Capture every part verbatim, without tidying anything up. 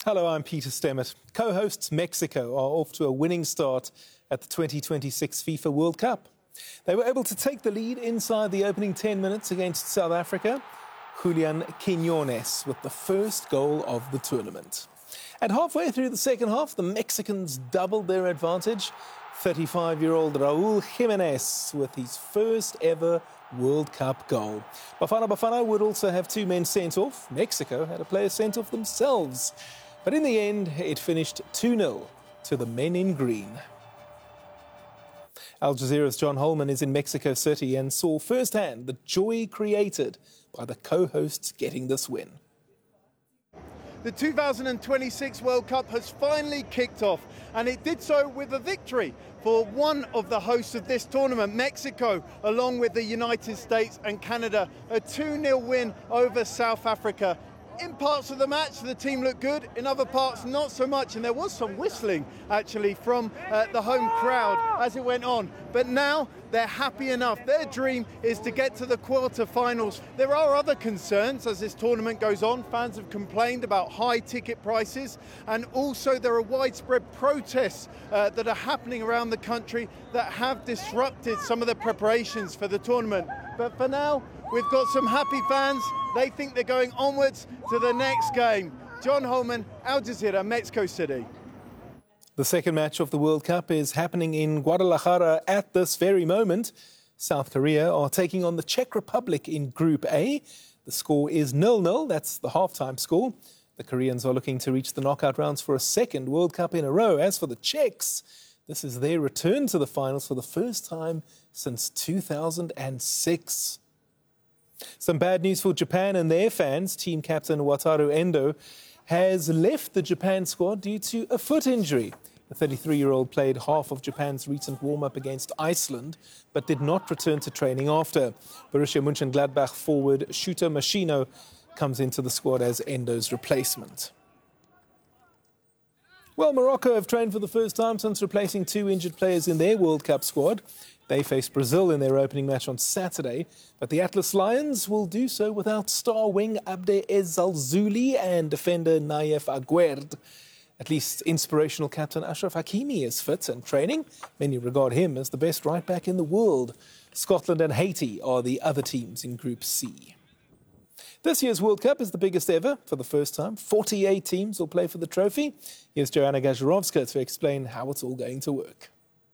Hello, I'm Peter Stemmert. Co-hosts Mexico are off to a winning start at the twenty twenty-six FIFA World Cup. They were able to take the lead inside the opening ten minutes against South Africa. Julian Quiñones with the first goal of the tournament. And halfway through the second half, the Mexicans doubled their advantage. thirty-five-year-old Raúl Jiménez with his first ever World Cup goal. Bafana Bafana would also have two men sent off. Mexico had a player sent off themselves. But in the end, it finished two nil to the men in green. Al Jazeera's John Holman is in Mexico City and saw firsthand the joy created by the co-hosts getting this win. The two thousand twenty-six World Cup has finally kicked off, and it did so with a victory for one of the hosts of this tournament, Mexico, along with the United States and Canada. A two nil win over South Africa. In parts of the match, the team looked good. In other parts, not so much. And there was some whistling, actually, from uh, the home crowd as it went on. But now they're happy enough. Their dream is to get to the quarterfinals. There are other concerns as this tournament goes on. Fans have complained about high ticket prices. And also there are widespread protests uh, that are happening around the country that have disrupted some of the preparations for the tournament. But for now, we've got some happy fans. They think they're going onwards to the next game. John Holman, Al Jazeera, Mexico City. The second match of the World Cup is happening in Guadalajara at this very moment. South Korea are taking on the Czech Republic in Group A. The score is nil nil. That's the halftime score. The Koreans are looking to reach the knockout rounds for a second World Cup in a row. As for the Czechs, this is their return to the finals for the first time since two thousand six. Some bad news for Japan and their fans. Team captain Wataru Endo has left the Japan squad due to a foot injury. The thirty-three-year-old played half of Japan's recent warm-up against Iceland, but did not return to training after. Borussia Mönchengladbach forward Shuto Machino comes into the squad as Endo's replacement. Well, Morocco have trained for the first time since replacing two injured players in their World Cup squad. They face Brazil in their opening match on Saturday, but the Atlas Lions will do so without star wing Abde Ezzalzouli and defender Nayef Aguerd. At least inspirational captain Ashraf Hakimi is fit and training. Many regard him as the best right-back in the world. Scotland and Haiti are the other teams in Group C. This year's World Cup is the biggest ever for the first time. forty-eight teams will play for the trophy. Here's Joanna Gajarowska to explain how it's all going to work.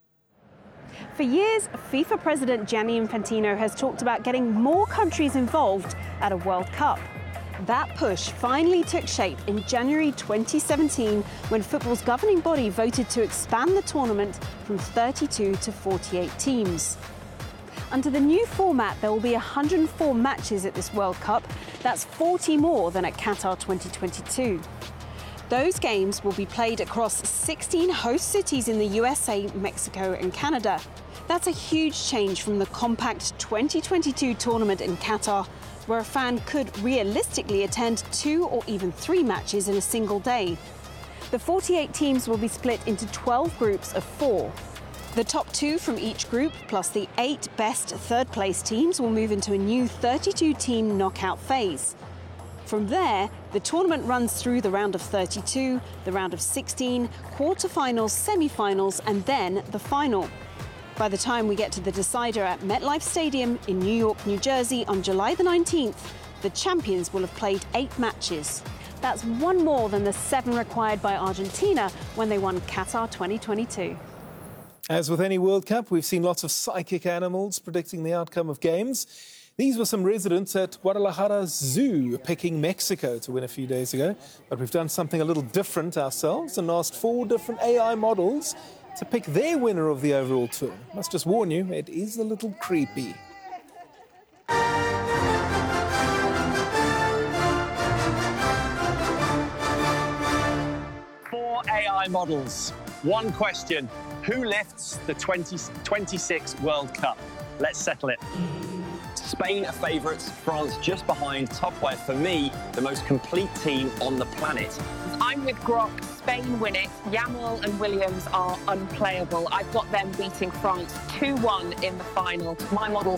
For years, FIFA President Gianni Infantino has talked about getting more countries involved at a World Cup. That push finally took shape in January twenty seventeen when football's governing body voted to expand the tournament from thirty-two to forty-eight teams. Under the new format, there will be one hundred four matches at this World Cup. That's forty more than at Qatar twenty twenty-two. Those games will be played across sixteen host cities in the U S A, Mexico and Canada. That's a huge change from the compact twenty twenty-two tournament in Qatar, where a fan could realistically attend two or even three matches in a single day. The forty-eight teams will be split into twelve groups of four. The top two from each group, plus the eight best third-place teams, will move into a new thirty-two team knockout phase. From there, the tournament runs through the round of thirty-two, the round of sixteen, quarterfinals, semi-finals, and then the final. By the time we get to the decider at MetLife Stadium in New York, New Jersey on July the nineteenth, the champions will have played eight matches. That's one more than the seven required by Argentina when they won Qatar twenty twenty-two. As with any World Cup, we've seen lots of psychic animals predicting the outcome of games. These were some residents at Guadalajara Zoo picking Mexico to win a few days ago. But we've done something a little different ourselves and asked four different A I models to pick their winner of the overall tour. Must just warn you, it is a little creepy. Four A I models. One question. Who lifts the twenty twenty-six World Cup? Let's settle it. Spain are favourites, France just behind, top where, for me, the most complete team on the planet. I'm with Grok. Spain win it. Yamal and Williams are unplayable. I've got them beating France two one in the final. My model